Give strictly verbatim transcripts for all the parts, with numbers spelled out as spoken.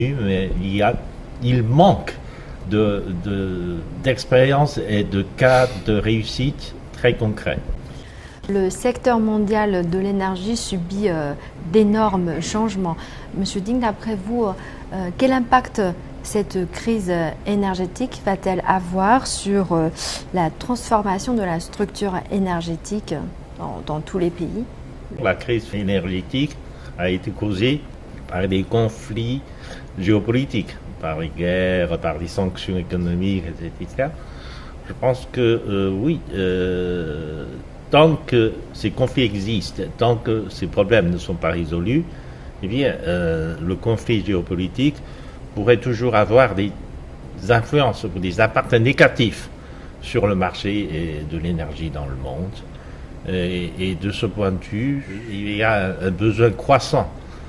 Mais il, y a, il manque de, de, d'expérience et de cas de réussite très concrets. Le secteur mondial de l'énergie subit euh, d'énormes changements. Monsieur Ding, d'après vous, euh, quel impact cette crise énergétique va-t-elle avoir sur euh, la transformation de la structure énergétique dans, dans tous les pays? La crise énergétique a été causée par des conflits géopolitiques, par les guerres, par les sanctions économiques, et cetera. Je pense que euh, oui, euh, tant que ces conflits existent, tant que ces problèmes ne sont pas résolus, eh bien, euh, le conflit géopolitique pourrait toujours avoir des influences, des impacts négatifs sur le marché de l'énergie dans le monde. Et, et de ce point de vue, il y a un besoin croissant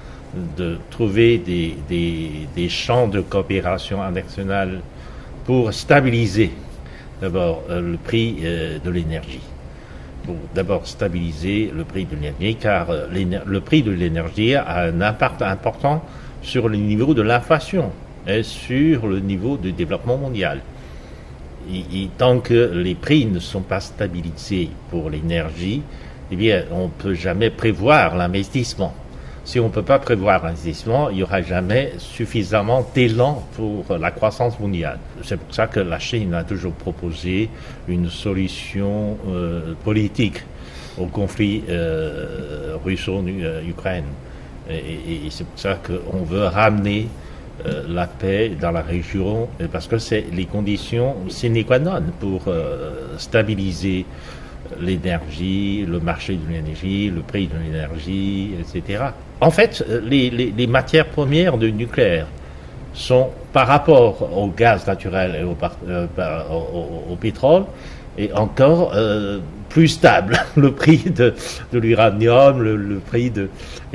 de trouver des, des, des champs de coopération internationale pour stabiliser d'abord euh, le prix euh, de l'énergie. Pour d'abord stabiliser le prix de l'énergie, car euh, le prix de l'énergie a un impact important sur le niveau de l'inflation et sur le niveau du développement mondial. Et, et tant que les prix ne sont pas stabilisés pour l'énergie, eh bien, on ne peut jamais prévoir l'investissement. Si on ne peut pas prévoir l'investissement, il n'y aura jamais suffisamment d'élan pour la croissance mondiale. C'est pour ça que la Chine a toujours proposé une solution euh, politique au conflit euh, russo-ukraine. Et, et, et c'est pour ça qu'on veut ramener euh, la paix dans la région, parce que c'est les conditions sine qua non pour euh, stabiliser l'énergie, le marché de l'énergie, le prix de l'énergie, et cetera. En fait, les, les, les matières premières du nucléaire sont, par rapport au gaz naturel et au, euh, au, au pétrole, et encore euh, plus stables. Le prix de, de l'uranium, le, le prix de...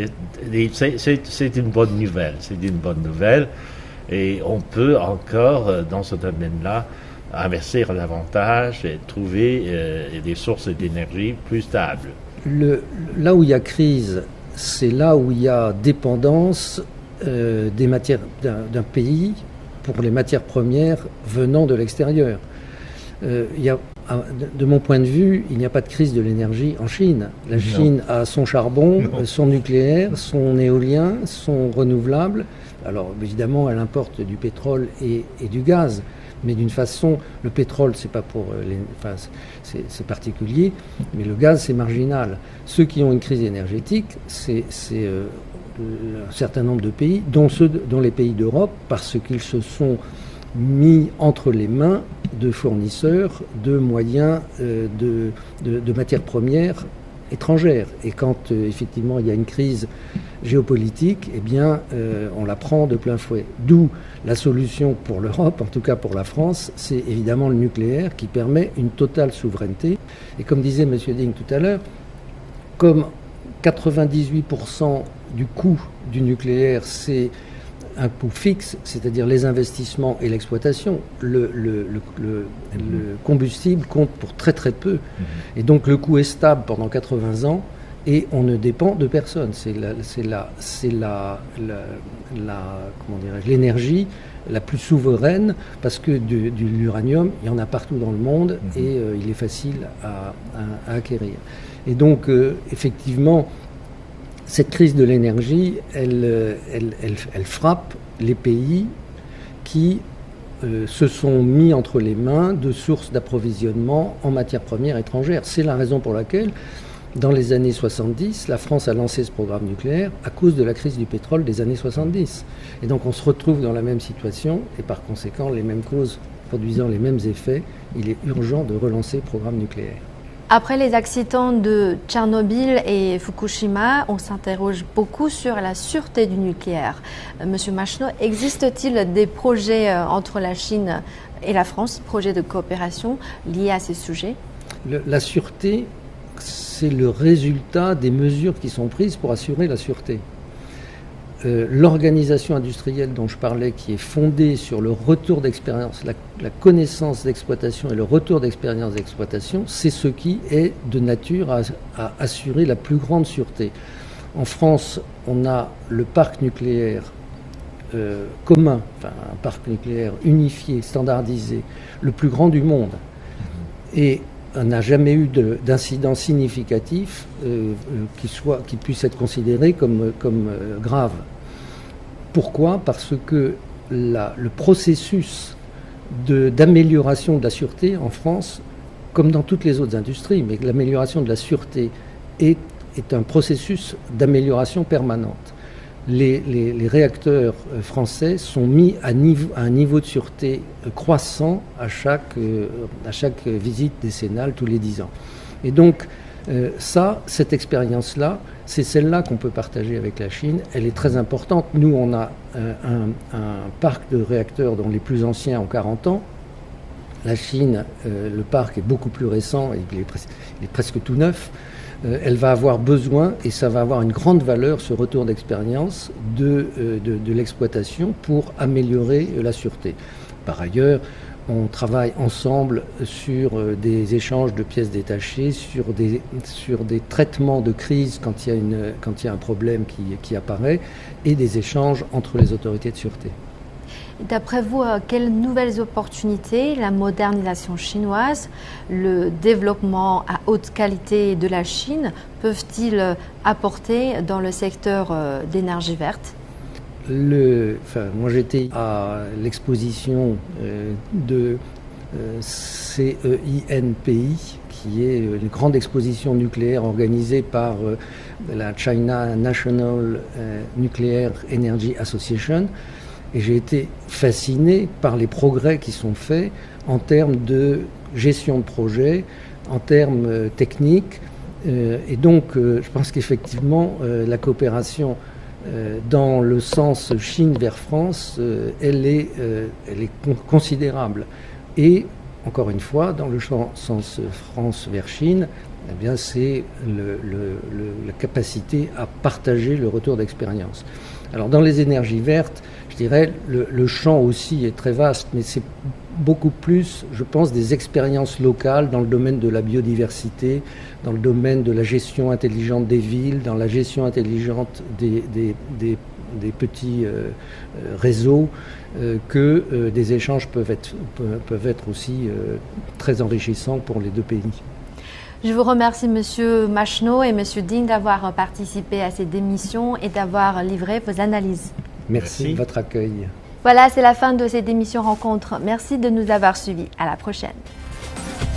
C'est, c'est, c'est une bonne nouvelle, c'est une bonne nouvelle. Et on peut encore, dans ce domaine-là, investir davantage et trouver euh, des sources d'énergie plus stables. Le, là où il y a crise, c'est là où il y a dépendance euh, des matières d'un, d'un pays pour les matières premières venant de l'extérieur. Euh, il y a, de mon point de vue, il n'y a pas de crise de l'énergie en Chine. La Chine non. a son charbon, non. son nucléaire, son éolien, son renouvelable. Alors évidemment, elle importe du pétrole et, et du gaz. Mais d'une façon, le pétrole, c'est pas pour les, enfin, c'est, c'est particulier, mais le gaz, c'est marginal. Ceux qui ont une crise énergétique, c'est, c'est euh, un certain nombre de pays, dont ceux, dont les pays d'Europe, parce qu'ils se sont mis entre les mains de fournisseurs de moyens euh, de, de, de matières premières étrangères. Et quand euh, effectivement il y a une crise géopolitique, eh bien euh, on la prend de plein fouet. D'où la solution pour l'Europe, en tout cas pour la France, c'est évidemment le nucléaire qui permet une totale souveraineté. Et comme disait M. Ding tout à l'heure, comme quatre-vingt-dix-huit pour cent du coût du nucléaire, c'est un coût fixe, c'est-à-dire les investissements et l'exploitation, le, le, le, le, le combustible compte pour très très peu. Et donc le coût est stable pendant quatre-vingts ans et on ne dépend de personne. C'est, la, c'est, la, c'est la, la, la, comment dirais-je, l'énergie la plus souveraine parce que de, de l'uranium, il y en a partout dans le monde et euh, il est facile à, à, à acquérir. Et donc euh, effectivement, cette crise de l'énergie, elle, elle, elle, elle frappe les pays qui euh, se sont mis entre les mains de sources d'approvisionnement en matières premières étrangères. C'est la raison pour laquelle, dans les années soixante-dix, la France a lancé ce programme nucléaire à cause de la crise du pétrole des années soixante-dix. Et donc on se retrouve dans la même situation et par conséquent, les mêmes causes produisant les mêmes effets, il est urgent de relancer le programme nucléaire. Après les accidents de Tchernobyl et Fukushima, on s'interroge beaucoup sur la sûreté du nucléaire. Monsieur Macheneau, existe-t-il des projets entre la Chine et la France, projets de coopération liés à ces sujets ? le, La sûreté, c'est le résultat des mesures qui sont prises pour assurer la sûreté. Euh, l'organisation industrielle dont je parlais, qui est fondée sur le retour d'expérience, la, la connaissance d'exploitation et le retour d'expérience d'exploitation, c'est ce qui est de nature à, à assurer la plus grande sûreté. En France, on a le parc nucléaire euh, commun, enfin un parc nucléaire unifié, standardisé, le plus grand du monde, et on n'a jamais eu d'incident significatif euh, qui, soit, qui puisse être considéré comme, comme euh, grave. Pourquoi? Parce que la, le processus d'amélioration de, de la sûreté en France, comme dans toutes les autres industries, mais l'amélioration de la sûreté est, est un processus d'amélioration permanente. Les, les, les réacteurs français sont mis à, niveau, à un niveau de sûreté croissant à chaque, à chaque visite décennale, tous les dix ans. Et donc, euh, ça, cette expérience-là, c'est celle-là qu'on peut partager avec la Chine. Elle est très importante. Nous, on a euh, un, un parc de réacteurs dont les plus anciens ont quarante ans. La Chine, euh, le parc est beaucoup plus récent, il est, pres il est presque tout neuf. Euh, elle va avoir besoin, et ça va avoir une grande valeur, ce retour d'expérience de, euh, de, de l'exploitation pour améliorer euh, la sûreté. Par ailleurs, on travaille ensemble sur euh, des échanges de pièces détachées, sur des, sur des traitements de crise quand il y a, une, quand il y a un problème qui, qui apparaît, et des échanges entre les autorités de sûreté. D'après vous, quelles nouvelles opportunités la modernisation chinoise, le développement à haute qualité de la Chine peuvent-ils apporter dans le secteur d'énergie verte? Le, enfin, moi j'étais à l'exposition euh, de euh, C E I N P I, qui est une grande exposition nucléaire organisée par euh, la China National euh, Nuclear Energy Association. Et j'ai été fasciné par les progrès qui sont faits en termes de gestion de projet, en termes euh, techniques. Euh, et donc, euh, je pense qu'effectivement, euh, la coopération euh, dans le sens Chine vers France, euh, elle est, euh, elle est con considérable. Et, encore une fois, dans le sens France vers Chine, eh bien, c'est le, le, le, la capacité à partager le retour d'expérience. Alors, dans les énergies vertes, je dirais, le, le champ aussi est très vaste, mais c'est beaucoup plus, je pense, des expériences locales dans le domaine de la biodiversité, dans le domaine de la gestion intelligente des villes, dans la gestion intelligente des, des, des, des petits euh, réseaux, euh, que euh, des échanges peuvent être, peuvent être aussi euh, très enrichissants pour les deux pays. Je vous remercie Monsieur Macheneau et Monsieur Ding d'avoir participé à cette émission et d'avoir livré vos analyses. Merci, Merci de votre accueil. Voilà, c'est la fin de cette émission Rencontre. Merci de nous avoir suivis. À la prochaine.